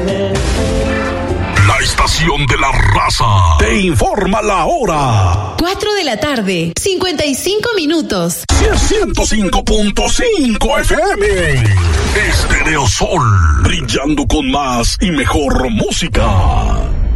La estación de la raza te informa la hora. 4 de la tarde, 55 minutos. 105.5 FM. Estéreo Sol, brillando con más y mejor música.